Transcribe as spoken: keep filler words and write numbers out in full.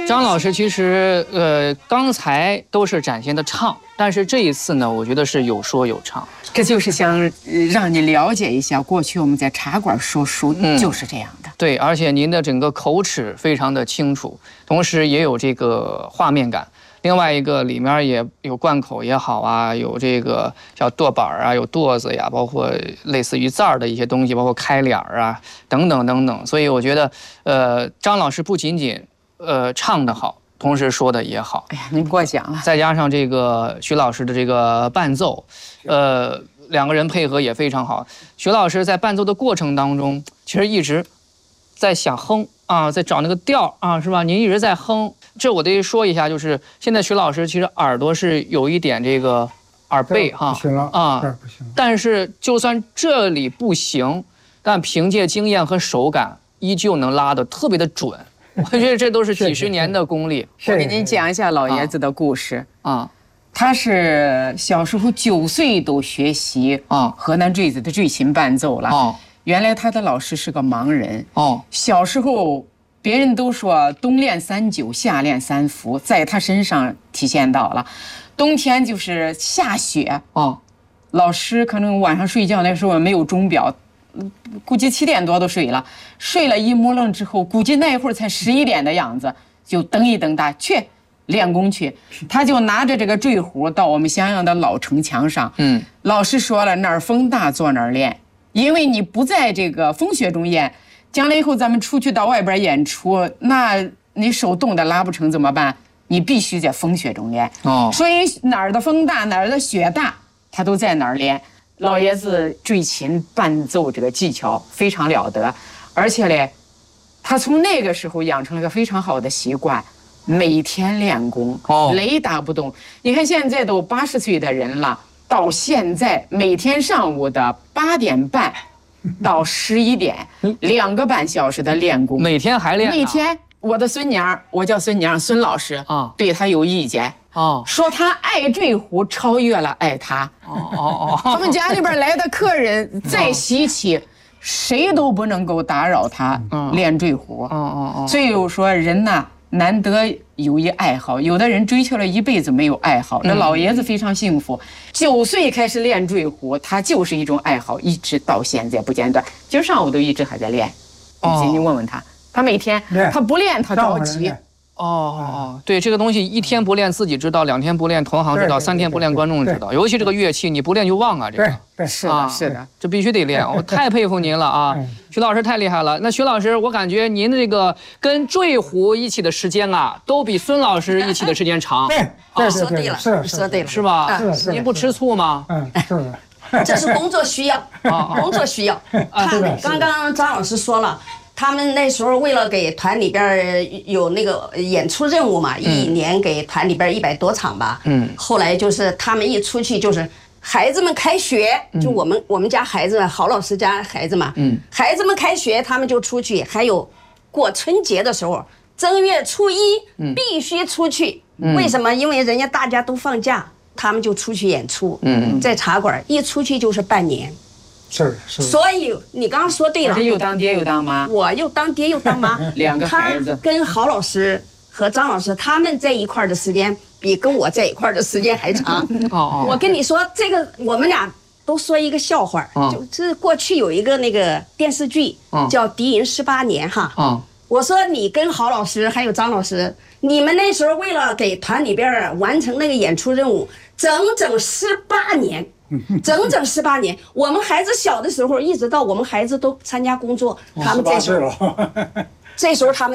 张老师其实呃刚才都是展现的唱，但是这一次呢，我觉得是有说有唱。 这就是想让你了解一下，过去我们在茶馆说书就是这样的。 嗯、对，而且您的整个口齿非常的清楚，同时也有这个画面感。另外一个里面也有贯口也好啊，有这个叫剁板啊，有垛子呀，包括类似于字儿的一些东西，包括开脸啊等等等等。所以我觉得，呃，张老师不仅仅呃唱得好，同时说的也好。 哎呀，您过奖了。 再加上这个徐老师的这个伴奏，呃，两个人配合也非常好。徐老师在伴奏的过程当中，其实一直在想哼啊，在找那个调啊，是吧？您一直在哼。这我得说一下，就是现在徐老师其实耳朵是有一点这个耳背哈， 不行了啊，不行。 但是就算这里不行，但凭借经验和手感，依旧能拉得特别的准。我觉得这都是几十年的功力。 我给您讲一下老爷子的故事啊， 他是小时候九岁都学习啊河南坠子的坠琴伴奏了。哦，原来他的老师是个盲人。哦，小时候。别人都说冬练三九，夏练三伏，在他身上体现到了。冬天就是下雪哦，老师可能晚上睡觉那时候没有钟表，估计七点多都睡了，睡了一摸愣之后，估计那会儿才十一点的样子，就蹬一蹬他去练功去。他就拿着这个坠壶到我们襄阳的老城墙上，嗯，老师说了，哪儿风大坐哪儿练，因为你不在这个风雪中练。将来以后咱们出去到外边演出，那你手冻的拉不成怎么办？你必须在风雪中练。哦，所以哪儿的风大，哪儿的雪大，他都在哪儿练。老爷子坠琴伴奏这个技巧非常了得，而且嘞，他从那个时候养成了个非常好的习惯，每天练功，哦，雷打不动。你看现在都八十岁的人了，到现在每天上午的八点半。到十一点，两个半小时的练功， 每天还练、啊。 每天，我的孙娘，我叫孙娘，孙老师啊，对他有意见哦，说他爱坠壶超越了爱他。哦哦哦，他们家里边来的客人再稀奇，谁都不能够打扰他练坠壶。哦哦哦，所以我说人呐。难得有一爱好，有的人追求了一辈子没有爱好。这老爷子非常幸福，九岁开始练坠壶，他就是一种爱好，一直到现在不间断。今儿上午都一直还在练。你你问问他，他每天他不练他着急。 哦哦，对，这个东西一天不练自己知道，两天不练同行知道，三天不练观众知道。尤其这个乐器，你不练就忘啊，这个。 对，是的，是的， 这必须得练。我太佩服您了啊，徐老师太厉害了。那徐老师，我感觉您的这个跟坠壶一起的时间啊，都比孙老师一起的时间长。 对， 说对了，是说对了， 是吧？ 是您不吃醋吗？ 嗯，是。 这是工作需要，工作需要。他刚刚张老师说了。他们那时候为了给团里边有那个演出任务嘛，嗯、一年给团里边一百多场吧。嗯，后来就是他们一出去就是孩子们开学，嗯、就我们我们家孩子郝老师家孩子嘛，嗯，孩子们开学他们就出去，还有过春节的时候，正月初一必须出去。嗯、为什么？因为人家大家都放假，他们就出去演出。嗯，在茶馆一出去就是半年。 是是， 所以你刚刚说对了， 又当爹又当妈， 我又当爹又当妈， 两个孩子。 他跟郝老师和张老师他们在一块儿的时间，比跟我在一块儿的时间还长。哦我跟你说，这个我们俩都说一个笑话，哦、就这过去有一个那个电视剧、哦、叫《敌营十八年》哈。哦、我说你跟郝老师还有张老师，你们那时候为了给团里边完成那个演出任务，整整十八年。整整十八年，我们孩子小的时候，一直到我们孩子都参加工作，他们这时候，这时候他们。